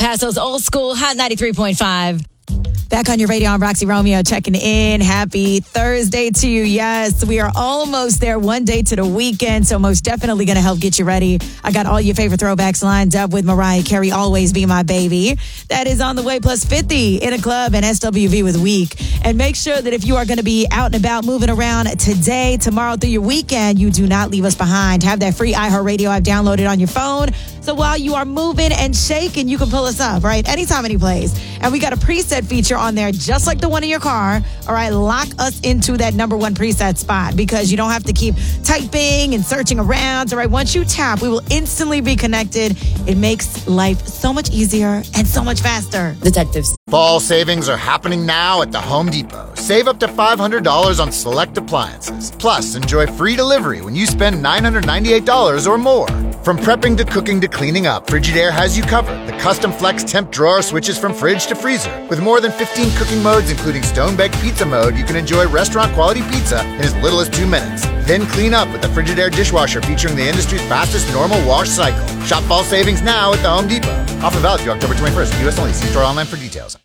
Paso's old school Hot 93.5. Back on your radio, I'm Roxy Romeo checking in. Happy Thursday to you. Yes, we are almost there, one day to the weekend, so most definitely going to help get you ready. I got all your favorite throwbacks lined up with Mariah Carey, Always Be My Baby. That is on the way, plus 50 in a club and SWV with Week. And make sure that if you are going to be out and about moving around today, tomorrow, through your weekend, you do not leave us behind. Have that free iHeartRadio app downloaded on your phone. So while you are moving and shaking, you can pull us up, right? Anytime, any place. And we got a preset feature on there, just like the one in your car. All right, lock us into that number one preset spot because you don't have to keep typing and searching around. All right, once you tap, we will instantly be connected. It makes life so much easier and so much faster. Detectives. Fall savings are happening now at the Home Depot. Save up to $500 on select appliances. Plus, enjoy free delivery when you spend $998 or more. From prepping to cooking to cleaning up, Frigidaire has you covered. The custom flex temp drawer switches from fridge to freezer. With more than 15 cooking modes, including stone-baked pizza mode, you can enjoy restaurant-quality pizza in as little as 2 minutes. Then clean up with the Frigidaire dishwasher featuring the industry's fastest normal wash cycle. Shop fall savings now at the Home Depot. Offer valid through October 21st. U.S. only. See store online for details.